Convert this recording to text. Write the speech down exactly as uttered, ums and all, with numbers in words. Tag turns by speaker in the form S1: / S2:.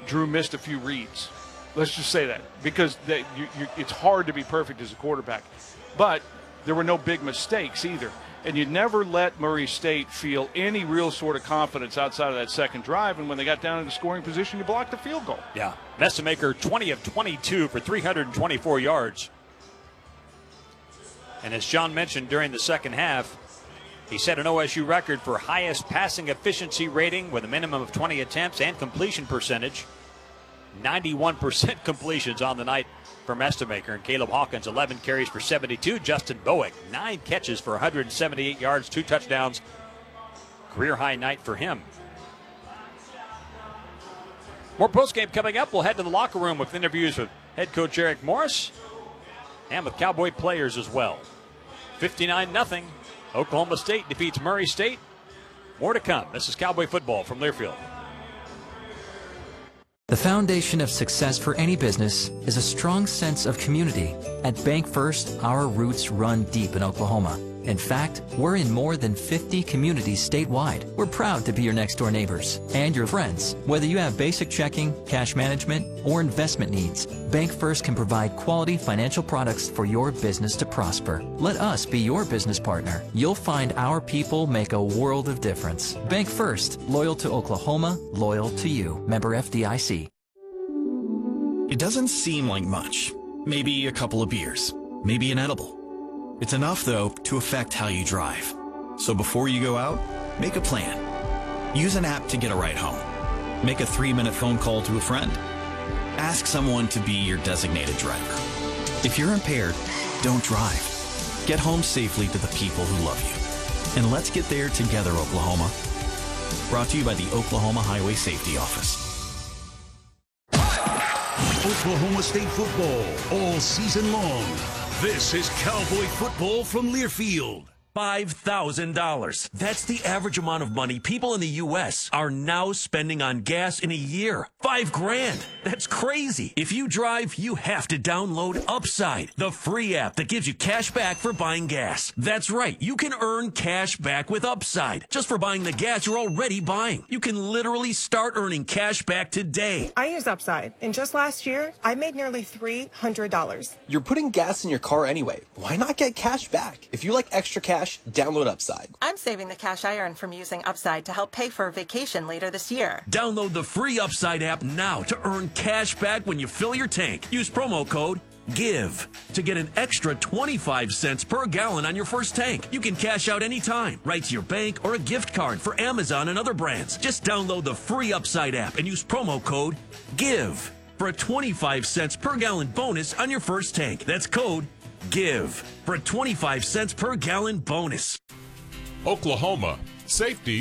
S1: Drew missed a few reads. Let's just say that, because they, you, you, it's hard to be perfect as a quarterback. But there were no big mistakes either. And you never let Murray State feel any real sort of confidence outside of that second drive. And when they got down into scoring position, you blocked the field goal.
S2: Yeah. Messamaker, twenty of twenty-two for three hundred twenty-four yards. And as John mentioned during the second half, he set an O S U record for highest passing efficiency rating with a minimum of twenty attempts and completion percentage. ninety-one percent completions on the night for Messamaker. And Caleb Hawkins, eleven carries for seventy-two. Justin Bowick, nine catches for one hundred seventy-eight yards, two touchdowns. Career high night for him. More postgame coming up. We'll head to the locker room with interviews with head coach Eric Morris and with Cowboy players as well. fifty-nine nothing. Oklahoma State defeats Murray State. More to come. This is Cowboy football from Learfield.
S3: The foundation of success for any business is a strong sense of community. At Bank First, our roots run deep in Oklahoma. In fact, we're in more than fifty communities statewide. We're proud to be your next-door neighbors and your friends. Whether you have basic checking, cash management, or investment needs, Bank First can provide quality financial products for your business to prosper. Let us be your business partner. You'll find our people make a world of difference. Bank First, loyal to Oklahoma, loyal to you. Member F D I C.
S4: It doesn't seem like much. Maybe a couple of beers. Maybe an edible. It's enough, though, to affect how you drive. So before you go out, make a plan. Use an app to get a ride home. Make a three-minute phone call to a friend. Ask someone to be your designated driver. If you're impaired, don't drive. Get home safely to the people who love you. And let's get there together, Oklahoma. Brought to you by the Oklahoma Highway Safety Office.
S5: Oklahoma State football all season long. This is Cowboy football from Learfield.
S6: five thousand dollars. That's the average amount of money people in the U S are now spending on gas in a year. Five grand. That's crazy. If you drive, you have to download Upside, the free app that gives you cash back for buying gas. That's right. You can earn cash back with Upside just for buying the gas you're already buying. You can literally start earning cash back today.
S7: I use Upside, and just last year, I made nearly three hundred dollars.
S8: You're putting gas in your car anyway. Why not get cash back? If you like extra cash, download Upside.
S7: I'm saving the cash I earn from using Upside to help pay for a vacation later this year.
S6: Download the free Upside app now to earn cash back when you fill your tank. Use promo code GIVE to get an extra twenty-five cents per gallon on your first tank. You can cash out anytime, right to your bank or a gift card for Amazon and other brands. Just download the free Upside app and use promo code GIVE for a twenty-five cents per gallon bonus on your first tank. That's code GIVE for a twenty-five cents per gallon bonus.
S9: Oklahoma, safety